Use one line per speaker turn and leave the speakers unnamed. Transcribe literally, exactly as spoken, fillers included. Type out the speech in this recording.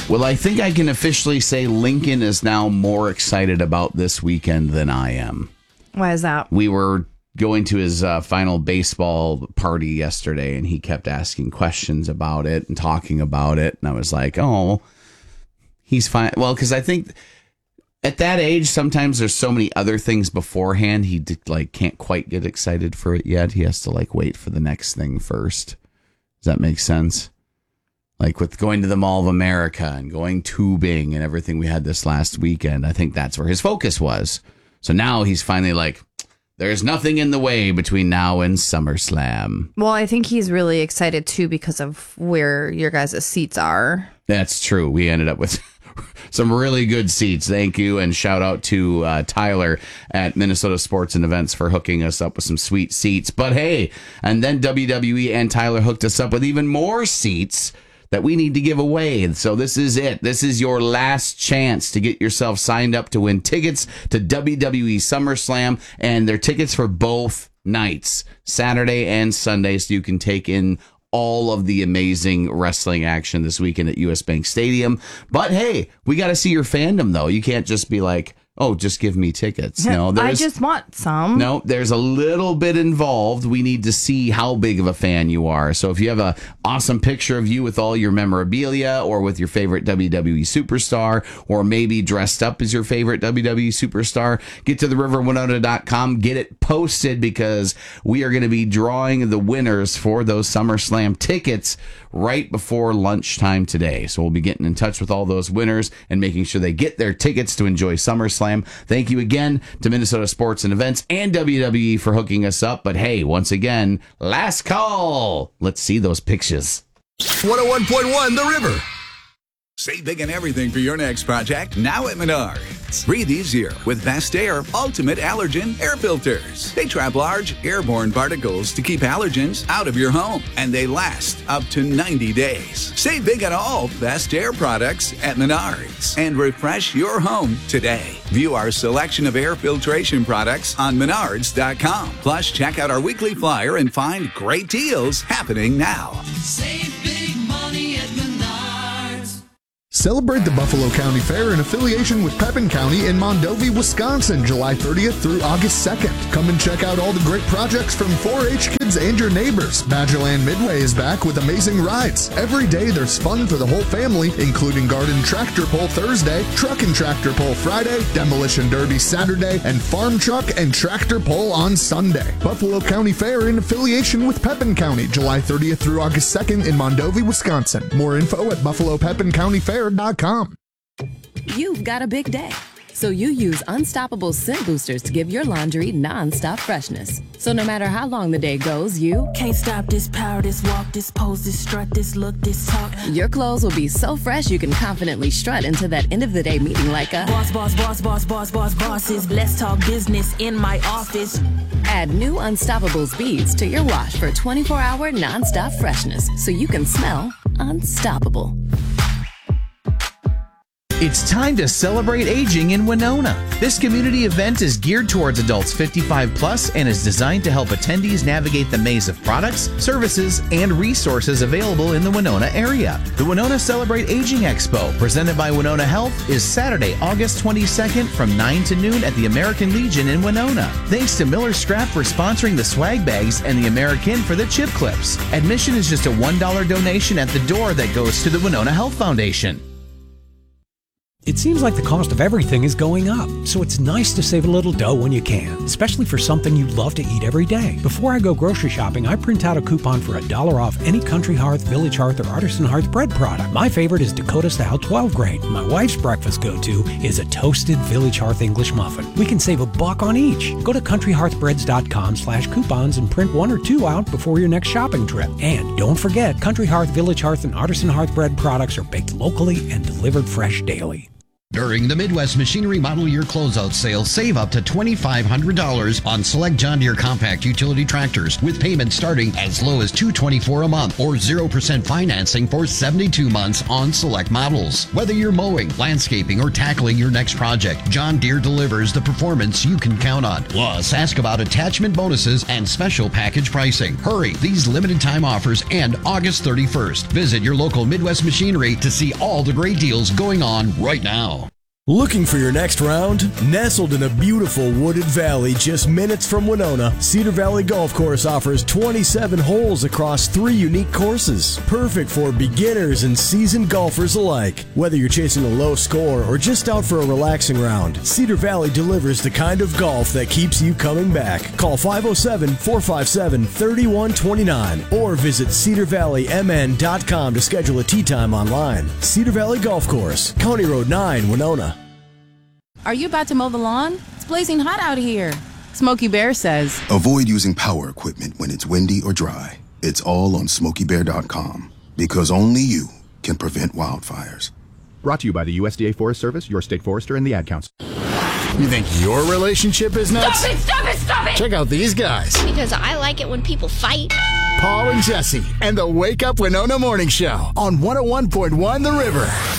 Well, I think I can officially say Lincoln is now more excited about this weekend than I am.
Why is that?
We were going to his uh, final baseball party yesterday, and he kept asking questions about it and talking about it. And I was like, oh, he's fine. Well, because I think at that age, sometimes there's so many other things beforehand. He did, like can't quite get excited for it yet. He has to like wait for the next thing first. Does that make sense? Like with going to the Mall of America and going tubing and everything we had this last weekend, I think that's where his focus was. So now he's finally like, there's nothing in the way between now and SummerSlam.
Well, I think he's really excited too because of where your guys' seats are.
That's true. We ended up with some really good seats. Thank you. And shout out to uh, Tyler at Minnesota Sports and Events for hooking us up with some sweet seats. But hey, and then W W E and Tyler hooked us up with even more seats that we need to give away. And so this is it. This is your last chance to get yourself signed up to win tickets to W W E SummerSlam. And they're tickets for both nights, Saturday and Sunday, so you can take in all of the amazing wrestling action this weekend at U S Bank Stadium. But hey, we got to see your fandom, though. You can't just be like, oh, just give me tickets. No,
I just want some.
No, there's a little bit involved. We need to see how big of a fan you are. So if you have an awesome picture of you with all your memorabilia or with your favorite W W E superstar, or maybe dressed up as your favorite W W E superstar, get to the river winona dot com, get it posted, because we are going to be drawing the winners for those SummerSlam tickets right before lunchtime today. So we'll be getting in touch with all those winners and making sure they get their tickets to enjoy SummerSlam. Thank you again to Minnesota Sports and Events and W W E for hooking us up. But hey, once again, last call. Let's see those pictures.
one oh one point one The River. Save big on everything for your next project now at Menards. Breathe easier with Best Air Ultimate Allergen Air Filters. They trap large airborne particles to keep allergens out of your home, and they last up to ninety days. Save big on all Best Air products at Menards and refresh your home today. View our selection of air filtration products on menards dot com. Plus, check out our weekly flyer and find great deals happening now.
Save big money at Menards.
Celebrate the Buffalo County Fair in affiliation with Pepin County in Mondovi, Wisconsin, July thirtieth through August second. Come and check out all the great projects from four H kids and your neighbors. Badgerland Midway is back with amazing rides. Every day there's fun for the whole family, including Garden Tractor Pull Thursday, Truck and Tractor Pull Friday, Demolition Derby Saturday, and Farm Truck and Tractor Pull on Sunday. Buffalo County Fair in affiliation with Pepin County, July thirtieth through August second in Mondovi, Wisconsin. More info at buffalo pepin county fair dot com.
You've got a big day, so you use Unstoppable Scent Boosters to give your laundry non-stop freshness. So no matter how long the day goes, you
can't stop this power, this walk, this pose, this strut, this look, this talk.
Your clothes will be so fresh you can confidently strut into that end of the day meeting like a
boss, boss, boss, boss, boss, boss, bosses. Let's talk business in my office.
Add new Unstoppables beads to your wash for twenty-four hour non-stop freshness, so you can smell unstoppable.
It's time to celebrate aging in Winona. This community event is geared towards adults fifty-five plus and is designed to help attendees navigate the maze of products, services, and resources available in the Winona area. The Winona Celebrate Aging Expo, presented by Winona Health, is Saturday, August twenty-second from nine to noon at the American Legion in Winona. Thanks to Miller Strap for sponsoring the swag bags and the American for the chip clips. Admission is just a one dollar donation at the door that goes to the Winona Health Foundation.
It seems like the cost of everything is going up, so it's nice to save a little dough when you can, especially for something you love to eat every day. Before I go grocery shopping, I print out a coupon for a dollar off any Country Hearth, Village Hearth, or Artisan Hearth bread product. My favorite is Dakota Style twelve grain. My wife's breakfast go-to is a toasted Village Hearth English muffin. We can save a buck on each. Go to country hearth breads dot com slash coupons and print one or two out before your next shopping trip. And don't forget, Country Hearth, Village Hearth, and Artisan Hearth bread products are baked locally and delivered fresh daily.
During the Midwest Machinery Model Year Closeout Sale, save up to twenty-five hundred dollars on select John Deere compact utility tractors with payments starting as low as two hundred twenty-four dollars a month or zero percent financing for seventy-two months on select models. Whether you're mowing, landscaping, or tackling your next project, John Deere delivers the performance you can count on. Plus, ask about attachment bonuses and special package pricing. Hurry, these limited time offers end August thirty-first. Visit your local Midwest Machinery to see all the great deals going on right now.
Looking for your next round? Nestled in a beautiful wooded valley just minutes from Winona, Cedar Valley Golf Course offers twenty-seven holes across three unique courses. Perfect for beginners and seasoned golfers alike. Whether you're chasing a low score or just out for a relaxing round, Cedar Valley delivers the kind of golf that keeps you coming back. Call five oh seven, four five seven, three one two nine or visit cedar valley m n dot com to schedule a tee time online. Cedar Valley Golf Course, County Road nine, Winona.
Are you about to mow the lawn? It's blazing hot out here. Smokey Bear says,
avoid using power equipment when it's windy or dry. It's all on smokey bear dot com because only you can prevent wildfires.
Brought to you by the U S D A Forest Service, your state forester, and the Ad Council.
You think your relationship is nuts?
Stop it, stop it, stop it!
Check out these guys.
Because I like it when people fight.
Paul and Jesse and the Wake Up Winona Morning Show on one oh one point one The River.